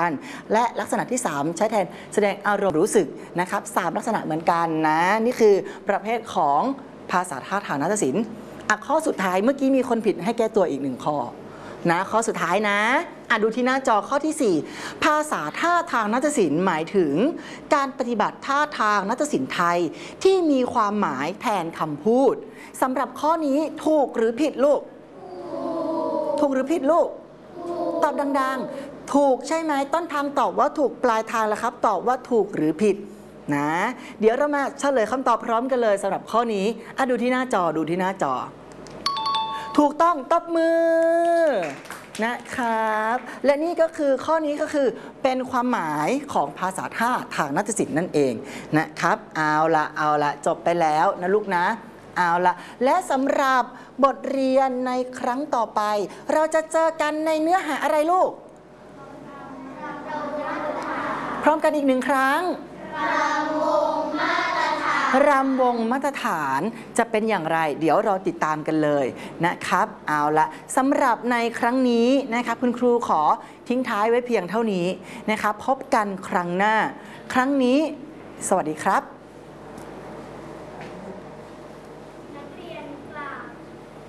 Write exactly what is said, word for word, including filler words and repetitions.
และลักษณะที่สามใช้แทนแสดงอารมณ์รู้สึกนะครับสามลักษณะเหมือนกันนะนี่คือประเภทของภาษาท่าทางนาฏศิลป์อ่ะข้อสุดท้ายเมื่อกี้มีคนผิดให้แก้ตัวอีกหนึ่งข้อนะข้อสุดท้ายนะอ่ะดูที่หน้าจอข้อที่สี่ภาษาท่าทางนาฏศิลป์หมายถึงการปฏิบัติท่าทางนาฏศิลป์ไทยที่มีความหมายแทนคำพูดสำหรับข้อนี้ถูกหรือผิดลูกถูกหรือผิดลูกตอบดังๆถูกใช่ไหมต้นทางตอบว่าถูกปลายทางแล้วครับตอบว่าถูกหรือผิดนะเดี๋ยวเรามาเฉลยคำตอบพร้อมกันเลยสำหรับข้อนี้อ่ะดูที่หน้าจอดูที่หน้าจอถูกต้องตบมือนะครับและนี่ก็คือข้อนี้ก็คือเป็นความหมายของภาษาท่าทางนาฏศิลป์นั่นเองนะครับเอาละเอาละจบไปแล้วนะลูกนะเอาละและสำหรับบทเรียนในครั้งต่อไปเราจะเจอกันในเนื้อหาอะไรลูกพร้อมกันอีกหนึ่งครั้งรำวงมาตรฐานจะเป็นอย่างไรเดี๋ยวเราติดตามกันเลยนะครับเอาละสำหรับในครั้งนี้นะครับคุณครูขอทิ้งท้ายไว้เพียงเท่านี้นะครับพบกันครั้งหน้าครั้งนี้สวัสดีครับ